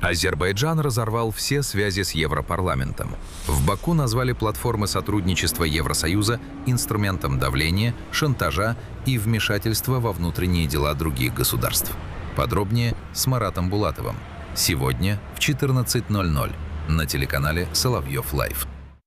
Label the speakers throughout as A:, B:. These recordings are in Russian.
A: Азербайджан разорвал все связи с Европарламентом. В Баку назвали платформы сотрудничества Евросоюза инструментом давления, шантажа и вмешательства во внутренние дела других государств. Подробнее с Маратом Булатовым. Сегодня в 14:00 на телеканале Соловьев Лайв.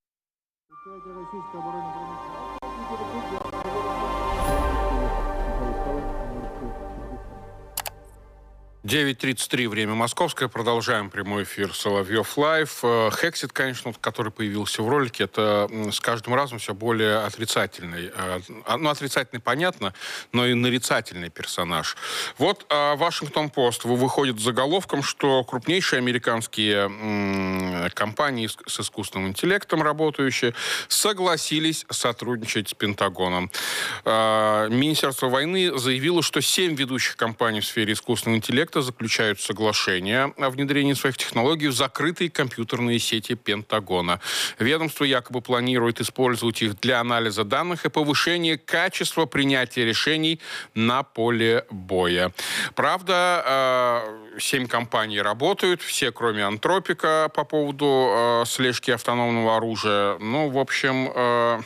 B: 9:33 время московское. Продолжаем прямой эфир Соловьев Лайв. Хексит, конечно, который появился в ролике, это с каждым разом все более отрицательный. Ну, отрицательный, понятно, но и нарицательный персонаж. Вот Вашингтон-Пост выходит с заголовком, что крупнейшие американские компании с искусственным интеллектом работающие согласились сотрудничать с Пентагоном. Министерство войны заявило, что 7 ведущих компаний в сфере искусственного интеллекта заключают соглашение о внедрении своих технологий в закрытые компьютерные сети Пентагона. Ведомство якобы планирует использовать их для анализа данных и повышения качества принятия решений на поле боя. Правда, 7 компаний работают, все кроме Антропика по поводу слежки автономного оружия. Ну, в общем...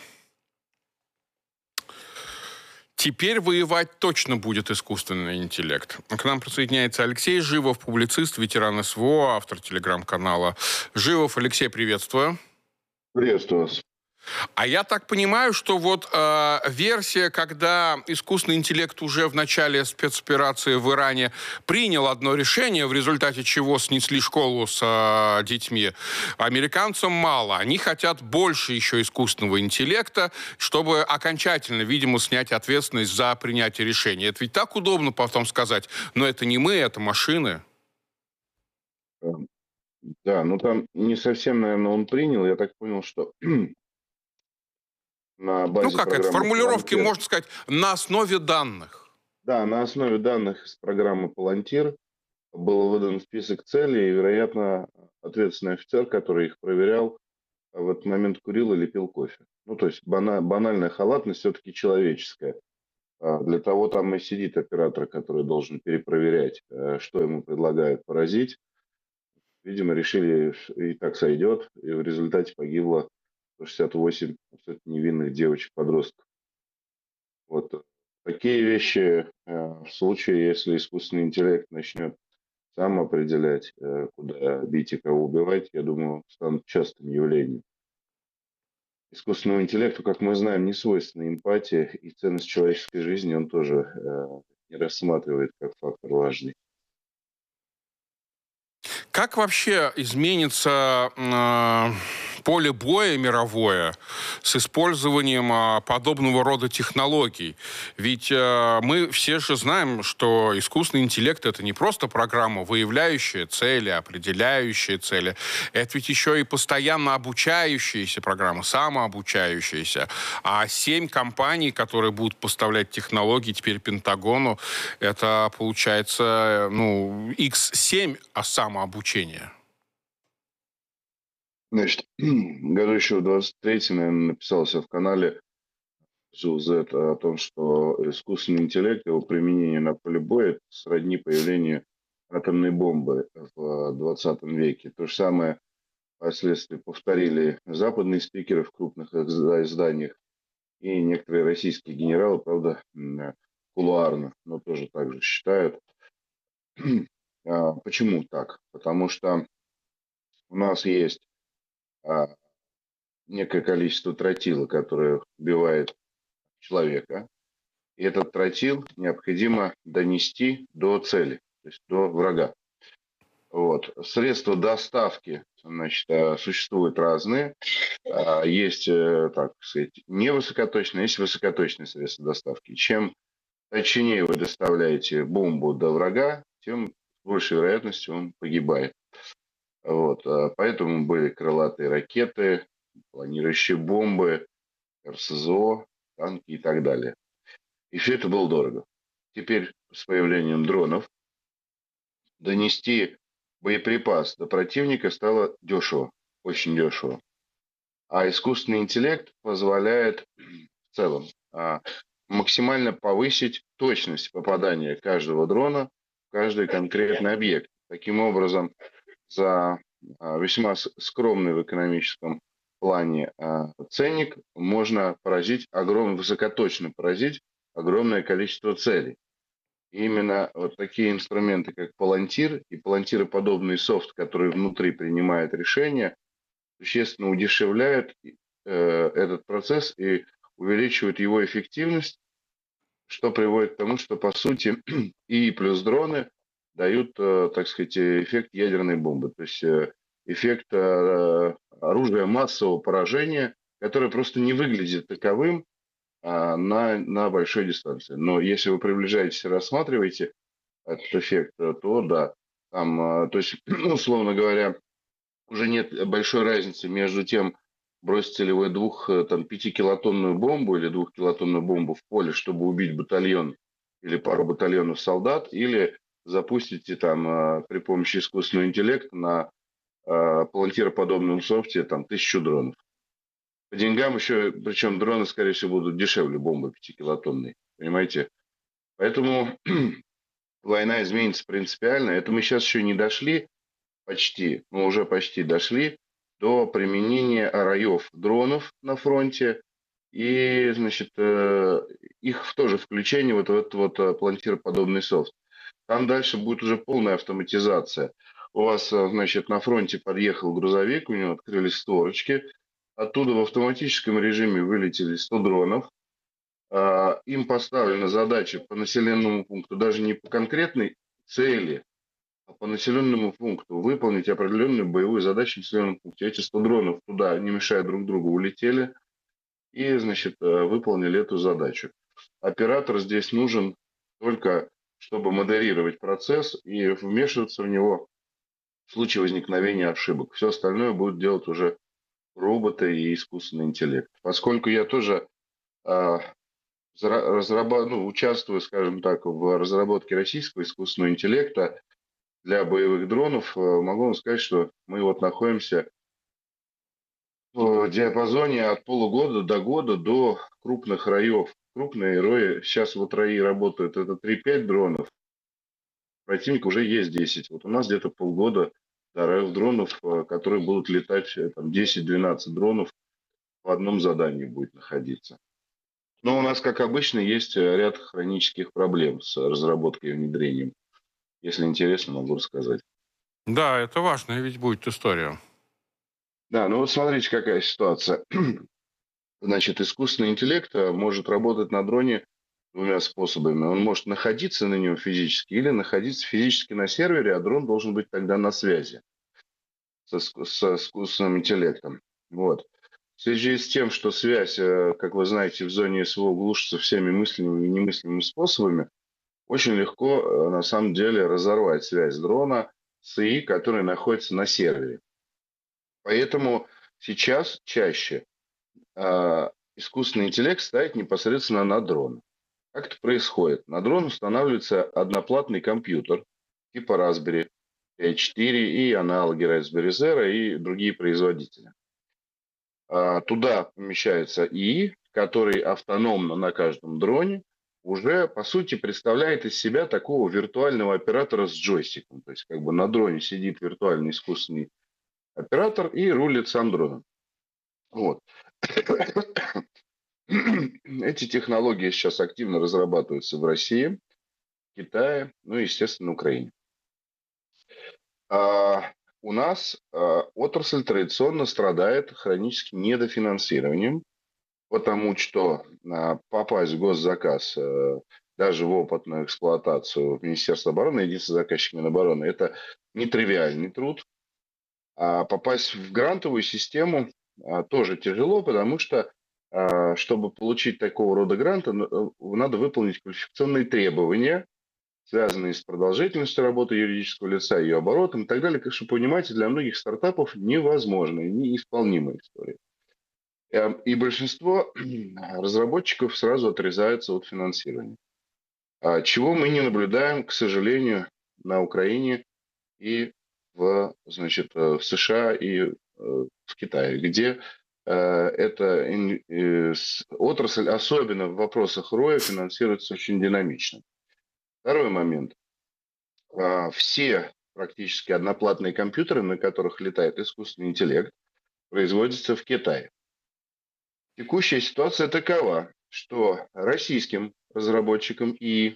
B: Теперь воевать точно будет искусственный интеллект. К нам присоединяется Алексей Живов, публицист, ветеран СВО, автор телеграм-канала Живов. Алексей, приветствую.
C: Приветствую вас.
B: А я так понимаю, что вот версия, когда искусственный интеллект уже в начале спецоперации в Иране принял одно решение, в результате чего снесли школу с детьми, американцам мало. Они хотят больше еще искусственного интеллекта, чтобы окончательно, видимо, снять ответственность за принятие решений. Это ведь так удобно потом сказать, но это не мы, это машины.
C: Да, ну там не совсем, наверное, он принял. Я так понял, что... На базе
B: ну как это, формулировки,
C: Palantir.
B: можно сказать, на основе данных.
C: Да, на основе данных из программы Palantir был выдан список целей, и, вероятно, ответственный офицер, который их проверял, в этот момент курил или пил кофе. Ну, то есть банальная халатность все-таки человеческая. Для того там и сидит оператор, который должен перепроверять, что ему предлагают поразить. Видимо, решили, и так сойдет, и в результате погибло 168 абсолютно невинных девочек-подростков. Вот такие вещи в случае, если искусственный интеллект начнет сам определять, куда бить и кого убивать, я думаю, станут частым явлением. Искусственному интеллекту, как мы знаем, не свойственна эмпатия, и ценность человеческой жизни он тоже не рассматривает как фактор важный.
B: Как вообще изменится поле боя мировое с использованием подобного рода технологий? Ведь мы все же знаем, что искусственный интеллект — это не просто программа, выявляющая цели, определяющая цели. Это ведь еще и постоянно обучающаяся программа, самообучающаяся. А 7 компаний, которые будут поставлять технологии теперь Пентагону, это получается, X7 самообучения.
C: Значит, году еще в 23-м, наверное, написался в канале Z о том, что искусственный интеллект, его применение на поле боя сродни появлению атомной бомбы в 20 веке. То же самое впоследствии повторили западные спикеры в крупных изданиях и некоторые российские генералы, правда, кулуарно, но тоже так же считают. Почему так? Потому что у нас есть некое количество тротила, которое убивает человека. И этот тротил необходимо донести до цели, то есть до врага. Вот. Средства доставки, значит, существуют разные. Есть, так сказать, невысокоточные, есть высокоточные средства доставки. Чем точнее вы доставляете бомбу до врага, тем с большей вероятностью он погибает. Вот. Поэтому были крылатые ракеты, планирующие бомбы, РСЗО, танки и так далее. И все это было дорого. Теперь с появлением дронов донести боеприпас до противника стало дешево, очень дешево. А искусственный интеллект позволяет в целом максимально повысить точность попадания каждого дрона в каждый конкретный объект. Таким образом, за весьма скромный в экономическом плане ценник можно высокоточно поразить огромное количество целей. И именно вот такие инструменты, как Palantir и Palantir-подобный софт, который внутри принимает решения, существенно удешевляют этот процесс и увеличивают его эффективность, что приводит к тому, что, по сути, и плюс дроны дают, так сказать, эффект ядерной бомбы. То есть эффект оружия массового поражения, которое просто не выглядит таковым на большой дистанции. Но если вы приближаетесь и рассматриваете этот эффект, то да. То есть, условно говоря, уже нет большой разницы между тем, бросите ли вы 5-килотонную бомбу или 2-килотонную бомбу в поле, чтобы убить батальон или пару батальонов солдат, или запустите при помощи искусственного интеллекта на палантироподобном софте 1000 дронов. По деньгам еще, причем дроны, скорее всего, будут дешевле бомбы 5-килотонной. Понимаете? Поэтому война изменится принципиально. Это мы сейчас еще не дошли мы уже почти дошли до применения раев дронов на фронте и, значит, их тоже включение в этот плантироподобный софт. Там дальше будет уже полная автоматизация. У вас, значит, на фронте подъехал грузовик, у него открылись створочки, оттуда в автоматическом режиме вылетели 100 дронов, им поставлена задача по населенному пункту, даже не по конкретной цели, по населенному пункту выполнить определенную боевую задачу в населенном пункте. Эти 100 дронов туда, не мешая друг другу, улетели и, значит, выполнили эту задачу. Оператор здесь нужен только, чтобы модерировать процесс и вмешиваться в него в случае возникновения ошибок. Все остальное будут делать уже роботы и искусственный интеллект. Поскольку я тоже участвую, скажем так, в разработке российского искусственного интеллекта, для боевых дронов, могу вам сказать, что мы находимся в диапазоне от полугода до года до крупных раев. Крупные рои, сейчас раи работают, это 3-5 дронов, противник уже есть 10. У нас где-то полгода до раев дронов, которые будут летать, 10-12 дронов в одном задании будет находиться. Но у нас, как обычно, есть ряд хронических проблем с разработкой и внедрением. Если интересно, могу рассказать.
B: Да, это важная ведь будет история.
C: Да, смотрите, какая ситуация. Значит, искусственный интеллект может работать на дроне двумя способами. Он может находиться на нем физически или находиться физически на сервере, а дрон должен быть тогда на связи с искусственным интеллектом. В связи с тем, что связь, как вы знаете, в зоне СВО глушится всеми мыслимыми и немыслимыми способами, очень легко, на самом деле, разорвать связь дрона с ИИ, который находится на сервере. Поэтому сейчас чаще искусственный интеллект ставит непосредственно на дрон. Как это происходит? На дрон устанавливается одноплатный компьютер типа Raspberry Pi 4 и аналоги Raspberry Zero и другие производители. Туда помещается ИИ, который автономно на каждом дроне уже, по сути, представляет из себя такого виртуального оператора с джойстиком. То есть, на дроне сидит виртуальный искусственный оператор и рулит сам дроном. Эти технологии сейчас активно разрабатываются в России, Китае, естественно, на Украине. У нас отрасль традиционно страдает хроническим недофинансированием, потому что попасть в госзаказ, даже в опытную эксплуатацию в Министерство обороны, единственный заказчик Минобороны, это нетривиальный труд. А попасть в грантовую систему тоже тяжело, потому что, чтобы получить такого рода гранты, надо выполнить квалификационные требования, связанные с продолжительностью работы юридического лица, ее оборотом и так далее. Как вы понимаете, для многих стартапов невозможная, неисполнимая история. И большинство разработчиков сразу отрезаются от финансирования. Чего мы не наблюдаем, к сожалению, на Украине и в США и в Китае, где эта отрасль, особенно в вопросах роя, финансируется очень динамично. Второй момент. Все практически одноплатные компьютеры, на которых летает искусственный интеллект, производятся в Китае. Текущая ситуация такова, что российским разработчикам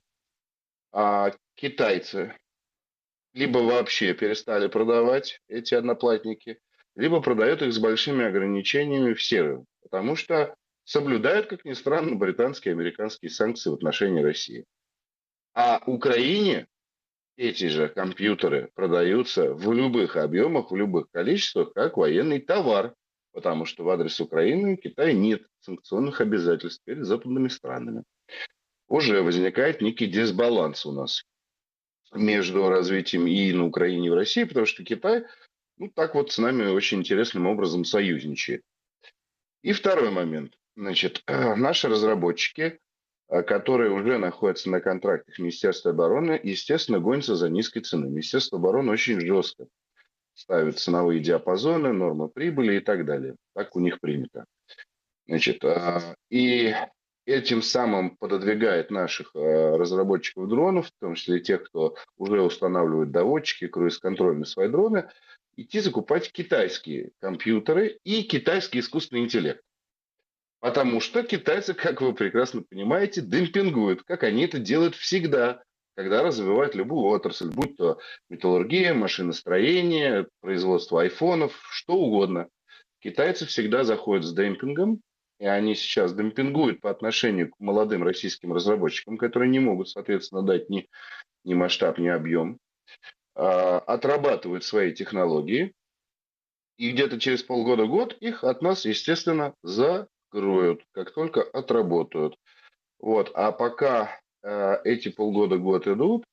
C: китайцы либо вообще перестали продавать эти одноплатники, либо продают их с большими ограничениями в серую, потому что соблюдают, как ни странно, британские и американские санкции в отношении России. А Украине эти же компьютеры продаются в любых объемах, в любых количествах, как военный товар, потому что в адрес Украины у Китая нет санкционных обязательств перед западными странами. Уже возникает некий дисбаланс у нас между развитием и на Украине, и в России, потому что Китай, ну, так вот с нами очень интересным образом союзничает. И второй момент. Значит, наши разработчики, которые уже находятся на контрактах Министерства обороны, естественно, гонятся за низкой ценой. Министерство обороны очень жестко ставит ценовые диапазоны, нормы прибыли и так далее. Так у них принято. Значит, и этим самым пододвигает наших разработчиков дронов, в том числе тех, кто уже устанавливает доводчики, круиз-контроль на свои дроны, идти закупать китайские компьютеры и китайский искусственный интеллект. Потому что китайцы, как вы прекрасно понимаете, демпингуют, как они это делают всегда, когда развивают любую отрасль, будь то металлургия, машиностроение, производство айфонов, что угодно. Китайцы всегда заходят с демпингом, и они сейчас демпингуют по отношению к молодым российским разработчикам, которые не могут, соответственно, дать ни масштаб, ни объем, отрабатывают свои технологии, и где-то через полгода-год их от нас, естественно, закроют, как только отработают. Вот. А пока эти полгода-год идут,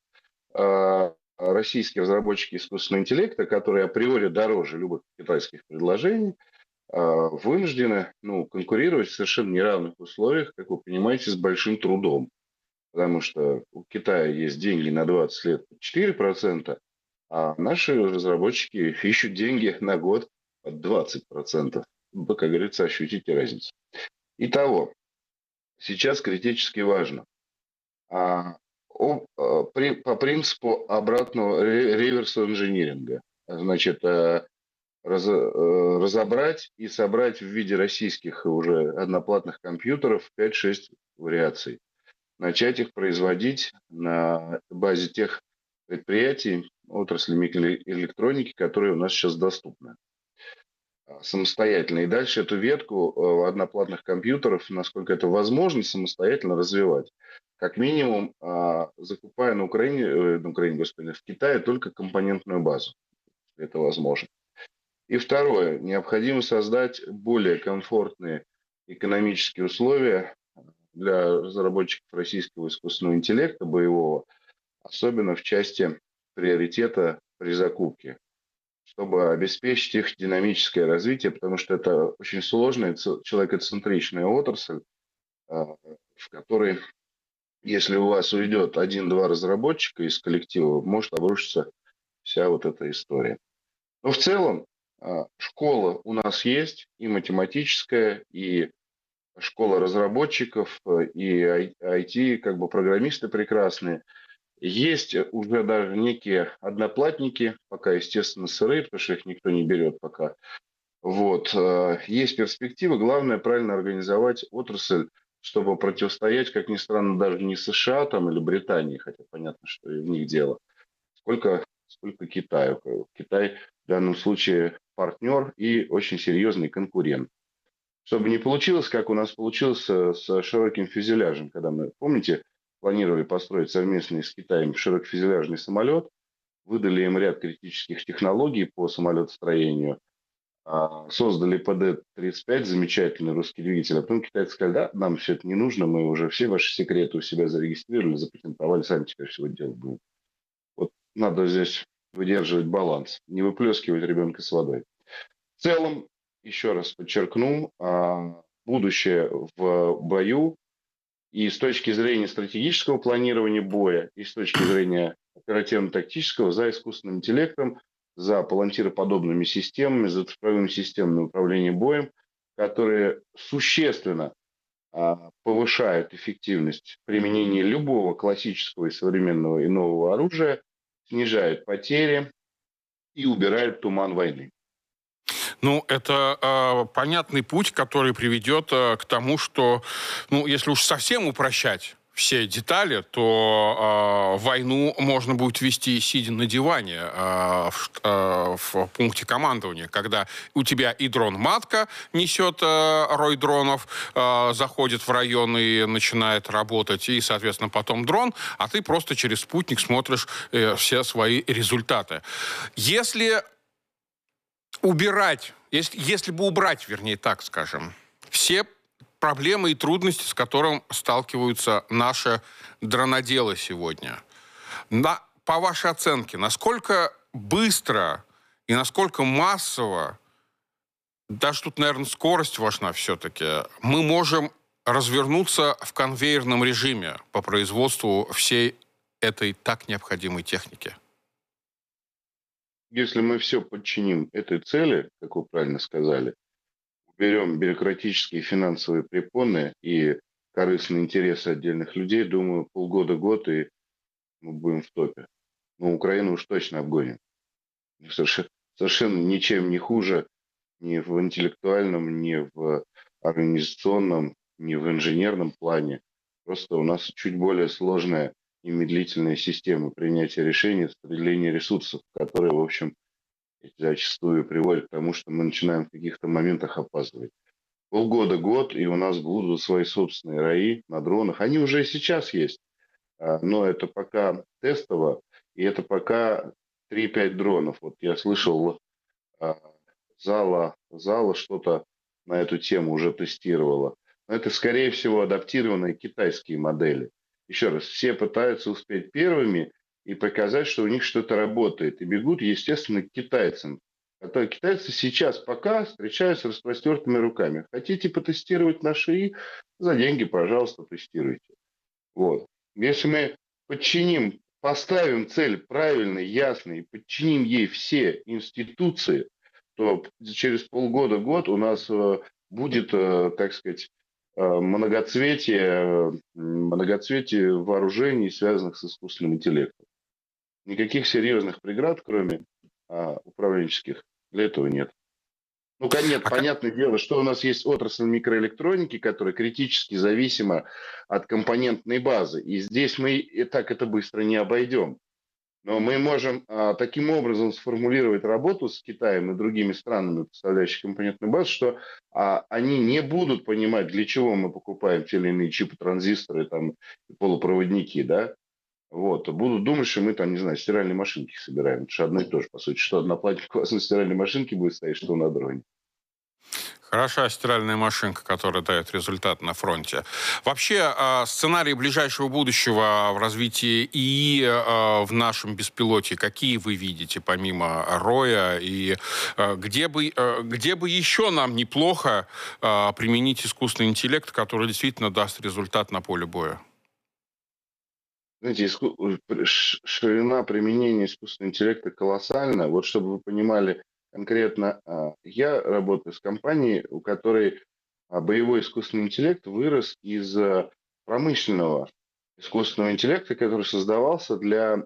C: российские разработчики искусственного интеллекта, которые априори дороже любых китайских предложений, вынуждены конкурировать в совершенно неравных условиях, как вы понимаете, с большим трудом. Потому что у Китая есть деньги на 20 лет 4%, а наши разработчики ищут деньги на год под 20%. Вы, как говорится, ощутите разницу. Итого, сейчас критически важно. По принципу обратного реверса инжиниринга. Значит, разобрать и собрать в виде российских уже одноплатных компьютеров 5-6 вариаций. Начать их производить на базе тех предприятий, отрасли микроэлектроники, которые у нас сейчас доступны самостоятельно. И дальше эту ветку одноплатных компьютеров, насколько это возможно, самостоятельно развивать. Как минимум, закупая в Китае только компонентную базу. Это возможно. И второе. Необходимо создать более комфортные экономические условия для разработчиков российского искусственного интеллекта боевого, особенно в части приоритета при закупке, чтобы обеспечить их динамическое развитие, потому что это очень сложная человекоцентричная отрасль, в которой, если у вас уйдет 1-2 разработчика из коллектива, может обрушиться вся вот эта история. Но в целом школа у нас есть, и математическая, и школа разработчиков, и IT, программисты прекрасные. Есть уже даже некие одноплатники, пока, естественно, сырые, потому что их никто не берет пока. Вот. Есть перспективы. Главное правильно организовать отрасль, чтобы противостоять, как ни странно, даже не США или Британии, хотя понятно, что и в них дело, сколько Китаю. Китай в данном случае партнер и очень серьезный конкурент. Чтобы не получилось, как у нас получилось с широким фюзеляжем, когда мы, помните, планировали построить совместный с Китаем широкофюзеляжный самолет, выдали им ряд критических технологий по самолетостроению, создали ПД-35, замечательный русский двигатель, а потом китайцы сказали, да, нам все это не нужно, мы уже все ваши секреты у себя зарегистрировали, запатентовали, сами теперь всего делать будем. Вот надо здесь выдерживать баланс, не выплескивать ребенка с водой. В целом, еще раз подчеркну, будущее в бою и с точки зрения стратегического планирования боя, и с точки зрения оперативно-тактического за искусственным интеллектом, за палантироподобными системами, за цифровым системным управлением боем, которые существенно повышают эффективность применения любого классического и современного и нового оружия, снижают потери, и убирает туман войны.
B: Ну, это понятный путь, который приведет к тому, что, ну, если уж совсем упрощать все детали, то войну можно будет вести, сидя на диване в пункте командования, когда у тебя и дрон-матка несет рой дронов, заходит в район и начинает работать, и, соответственно, потом дрон, а ты просто через спутник смотришь все свои результаты. Если если бы убрать, вернее, так скажем, все проблемы и трудности, с которыми сталкиваются наши дроноделы сегодня. По вашей оценке, насколько быстро и насколько массово, даже тут, наверное, скорость важна все-таки, мы можем развернуться в конвейерном режиме по производству всей этой так необходимой техники?
C: Если мы все подчиним этой цели, как вы правильно сказали, уберем бюрократические и финансовые препоны и корыстные интересы отдельных людей, думаю, полгода-год, и мы будем в топе. Но Украину уж точно обгоним. Совершенно ничем не хуже ни в интеллектуальном, ни в организационном, ни в инженерном плане. Просто у нас чуть более сложная и медлительная система принятия решений, распределения ресурсов, которые, в общем, зачастую приводят к тому, что мы начинаем в каких-то моментах опаздывать. Полгода-год, и у нас будут свои собственные РАИ на дронах. Они уже и сейчас есть, но это пока тестово, и это пока 3-5 дронов. Вот я слышал, а, зала что-то на эту тему уже тестировала. Но это, скорее всего, адаптированные китайские модели. Еще раз, все пытаются успеть первыми и показать, что у них что-то работает. И бегут, естественно, к китайцам. Китайцы сейчас пока встречаются с распростертыми руками. Хотите потестировать наши ИИ? За деньги, пожалуйста, тестируйте. Вот. Если мы поставим цель правильной, ясной, и подчиним ей все институции, то через полгода-год у нас будет, так сказать, многоцветие вооружений, связанных с искусственным интеллектом. Никаких серьезных преград, кроме управленческих, для этого нет. Ну, конечно, понятное дело, что у нас есть отрасль микроэлектроники, которая критически зависима от компонентной базы. И здесь мы и так это быстро не обойдем. Но мы можем таким образом сформулировать работу с Китаем и другими странами, поставляющими компонентную базу, что они не будут понимать, для чего мы покупаем те или иные чипы, транзисторы там, и полупроводники, да. Вот. Будут думать, что мы там, не знаю, стиральные машинки собираем. Это же одно и то же, по сути. Что на платье классной стиральной машинки будет стоять, что на дроне.
B: Хороша стиральная машинка, которая дает результат на фронте. Вообще, сценарии ближайшего будущего в развитии ИИ в нашем беспилоте, какие вы видите, помимо Роя? И где бы еще нам неплохо применить искусственный интеллект, который действительно даст результат на поле боя?
C: Знаете, ширина применения искусственного интеллекта колоссальна. Вот чтобы вы понимали, конкретно я работаю с компанией, у которой боевой искусственный интеллект вырос из промышленного искусственного интеллекта, который создавался для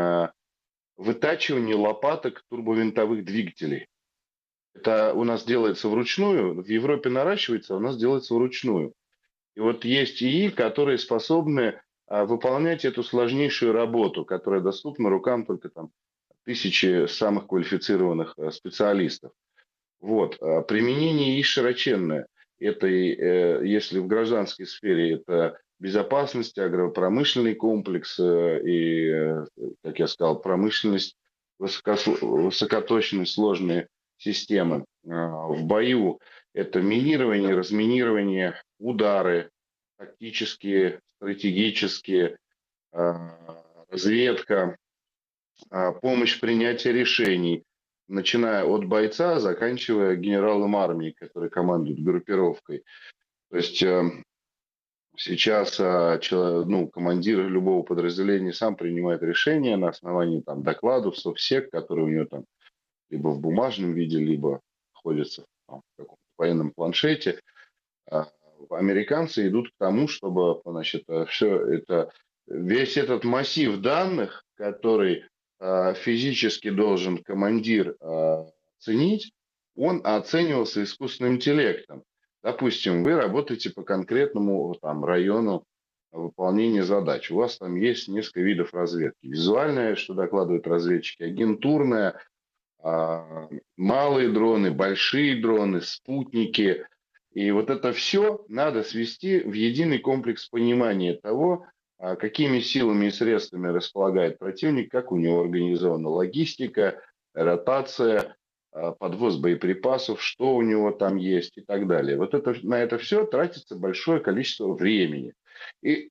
C: вытачивания лопаток турбовинтовых двигателей. Это у нас делается вручную, в Европе наращивается, а у нас делается вручную. И вот есть ИИ, которые способны выполнять эту сложнейшую работу, которая доступна рукам только там тысячи самых квалифицированных специалистов. Вот. Применение ИИ широченное. Это, если в гражданской сфере, это безопасность, агропромышленный комплекс и, как я сказал, промышленность, высокоточные сложные системы. В бою это минирование, разминирование, удары, тактические, стратегические, разведка, помощь в принятии решений, начиная от бойца, заканчивая генералом армии, который командует группировкой. То есть сейчас командир любого подразделения сам принимает решение на основании там, докладов совсек, которые у него там либо в бумажном виде, либо находятся в каком-то военном планшете. Американцы идут к тому, чтобы, значит, весь этот массив данных, который физически должен командир ценить, он оценивался искусственным интеллектом. Допустим, вы работаете по конкретному там, району выполнения задач. У вас там есть несколько видов разведки. Визуальная, что докладывают разведчики, агентурная, малые дроны, большие дроны, спутники. И вот это все надо свести в единый комплекс понимания того, какими силами и средствами располагает противник, как у него организована логистика, ротация, подвоз боеприпасов, что у него там есть и так далее. Вот это, на это все тратится большое количество времени. И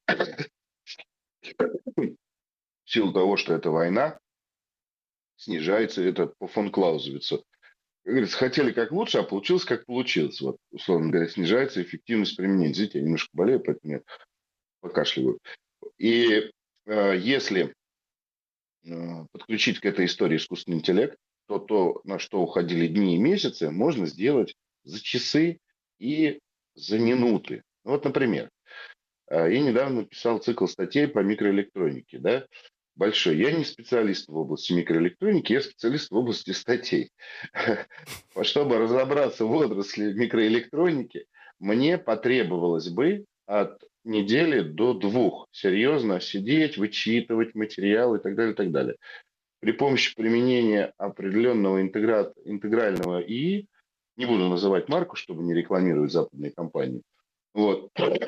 C: в силу того, что это война, снижается это по фон Клаузевицу. Как говорится, хотели как лучше, а получилось как получилось. Вот, условно говоря, снижается эффективность применения. Извините, я немножко болею, поэтому я покашливаю. И если подключить к этой истории искусственный интеллект, то, на что уходили дни и месяцы, можно сделать за часы и за минуты. Вот, например, я недавно писал цикл статей по микроэлектронике, да, большой. Я не специалист в области микроэлектроники, я специалист в области статей. Чтобы разобраться в отрасли микроэлектроники, мне потребовалось бы от недели до 2 серьезно сидеть, вычитывать материалы и так далее, и так далее. При помощи применения определенного интегрального ИИ, не буду называть марку, чтобы не рекламировать западные компании, вот,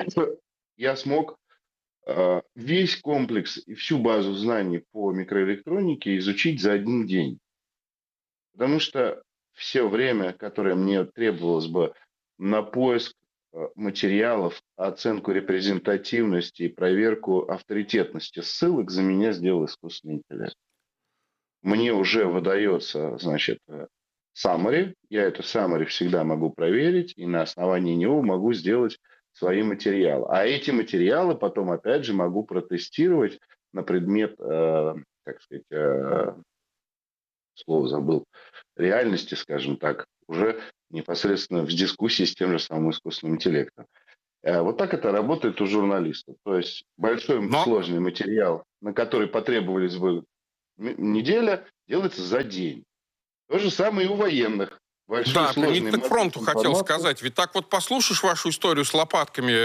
C: я смог весь комплекс и всю базу знаний по микроэлектронике изучить за один день. Потому что все время, которое мне требовалось бы на поиск материалов, оценку репрезентативности и проверку авторитетности ссылок за меня сделал искусственный интеллект. Мне уже выдается, значит, summary. Я это summary всегда могу проверить, и на основании него могу сделать свои материалы. А эти материалы потом, опять же, могу протестировать на предмет, как сказать, слово забыл, реальности, скажем так, уже непосредственно в дискуссии с тем же самым искусственным интеллектом. Вот так это работает у журналистов. То есть большой сложный материал, на который потребовались бы неделя, делается за день. То же самое и у военных.
B: Да, к фронту хотел сказать. Ведь так вот послушаешь вашу историю с лопатками,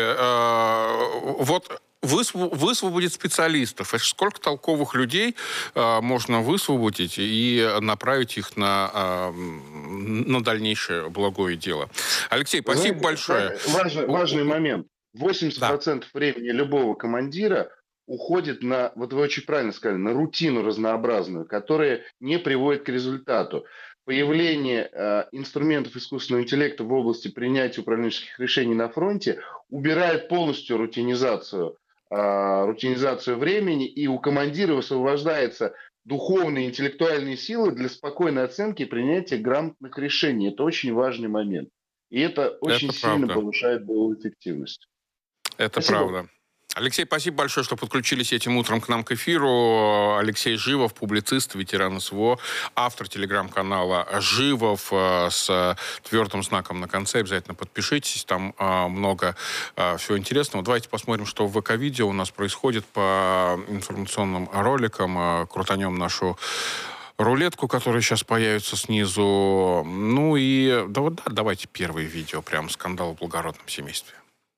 B: вот высвободить специалистов. Это сколько толковых людей можно высвободить и направить их на дальнейшее благое дело. Алексей, спасибо большое.
C: Важный момент. 80% времени любого командира уходит на, вот вы очень правильно сказали, на рутину разнообразную, которая не приводит к результату. Появление инструментов искусственного интеллекта в области принятия управленческих решений на фронте убирает полностью рутинизацию времени, и у командира высвобождается духовные, интеллектуальные силы для спокойной оценки и принятия грамотных решений. Это очень важный момент. И это очень сильно повышает боевую эффективность.
B: Это правда. Алексей, спасибо большое, что подключились этим утром к нам к эфиру. Алексей Живов, публицист, ветеран СВО, автор телеграм-канала «Живов» с твердым знаком на конце. Обязательно подпишитесь, там много всего интересного. Давайте посмотрим, что в ВК-видео у нас происходит по информационным роликам. Крутанем нашу рулетку, которая сейчас появится снизу. Ну и давайте первое видео, прям скандал в благородном семействе.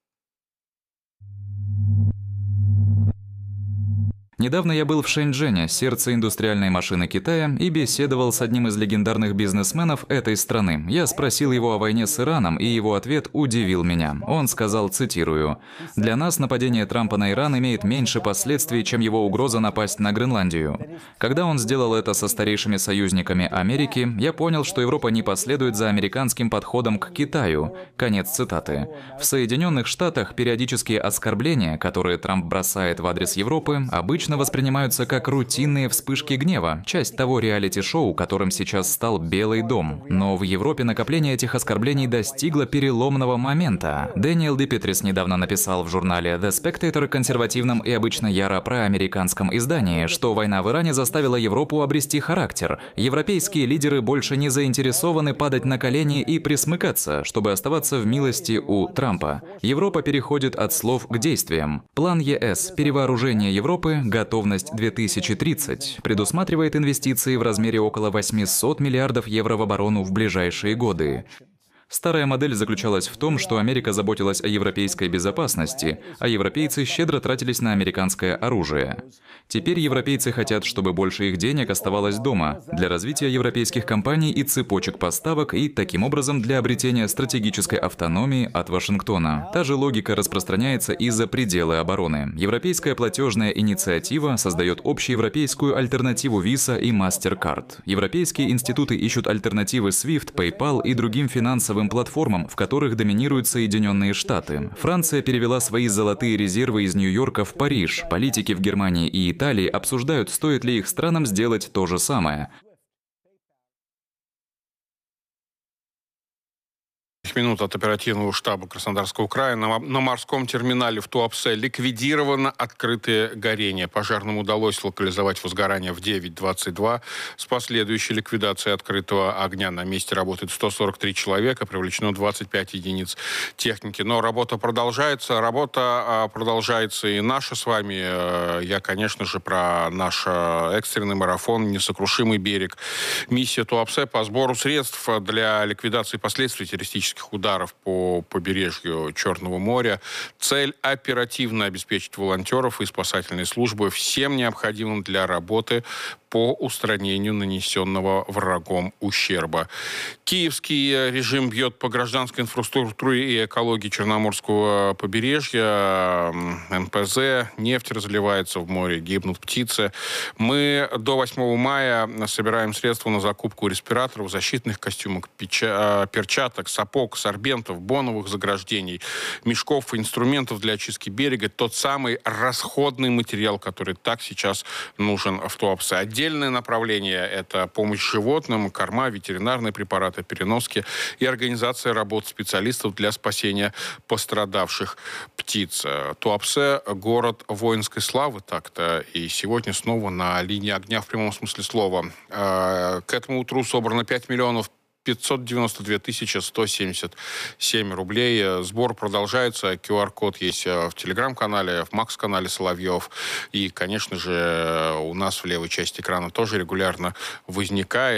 D: Недавно я был в Шэньчжэне, сердце индустриальной машины Китая, и беседовал с одним из легендарных бизнесменов этой страны. Я спросил его о войне с Ираном, и его ответ удивил меня. Он сказал, цитирую, «Для нас нападение Трампа на Иран имеет меньше последствий, чем его угроза напасть на Гренландию». Когда он сделал это со старейшими союзниками Америки, я понял, что Европа не последует за американским подходом к Китаю. Конец цитаты. В Соединенных Штатах периодические оскорбления, которые Трамп бросает в адрес Европы, обычно воспринимаются как рутинные вспышки гнева, часть того реалити-шоу, которым сейчас стал Белый дом. Но в Европе накопление этих оскорблений достигло переломного момента. Дэниел Дипетрис недавно написал в журнале The Spectator, консервативном и обычно яро проамериканском издании, что война в Иране заставила Европу обрести характер. Европейские лидеры больше не заинтересованы падать на колени и присмыкаться, чтобы оставаться в милости у Трампа. Европа переходит от слов к действиям. План ЕС, перевооружение Европы, «Готовность 2030» предусматривает инвестиции в размере около 800 миллиардов евро в оборону в ближайшие годы. Старая модель заключалась в том, что Америка заботилась о европейской безопасности, а европейцы щедро тратились на американское оружие. Теперь европейцы хотят, чтобы больше их денег оставалось дома для развития европейских компаний и цепочек поставок и, таким образом, для обретения стратегической автономии от Вашингтона. Та же логика распространяется и за пределы обороны. Европейская платежная инициатива создает общеевропейскую альтернативу Visa и MasterCard. Европейские институты ищут альтернативы SWIFT, PayPal и другим финансовым платформам, в которых доминируют Соединенные Штаты. Франция перевела свои золотые резервы из Нью-Йорка в Париж. Политики в Германии и Италии обсуждают, стоит ли их странам сделать то же самое.
B: Минут от оперативного штаба Краснодарского края на морском терминале в Туапсе ликвидировано открытое горение. Пожарным удалось локализовать возгорание в 9:22. С последующей ликвидацией открытого огня на месте работает 143 человека, привлечено 25 единиц техники. Но работа продолжается. Работа продолжается и наша с вами. Я, конечно же, про наш экстренный марафон «Несокрушимый берег». Миссия Туапсе по сбору средств для ликвидации последствий террористических ударов по побережью Черного моря. Цель – оперативно обеспечить волонтеров и спасательные службы всем необходимым для работы по устранению нанесенного врагом ущерба. Киевский режим бьет по гражданской инфраструктуре и экологии Черноморского побережья. НПЗ, нефть разливается в море, гибнут птицы. Мы до 8 мая собираем средства на закупку респираторов, защитных костюмов, перчаток, сапог, сорбентов, боновых заграждений, мешков и инструментов для очистки берега. Тот самый расходный материал, который так сейчас нужен в Туапсе. Отдельное направление – это помощь животным, корма, ветеринарные препараты, переноски и организация работ специалистов для спасения пострадавших птиц. Туапсе – город воинской славы, так-то, и сегодня снова на линии огня в прямом смысле слова. К этому утру собрано 5 миллионов 592 177 рублей. Сбор продолжается. QR-код есть в Телеграм-канале, в Макс-канале Соловьев. И, конечно же, у нас в левой части экрана тоже регулярно возникает.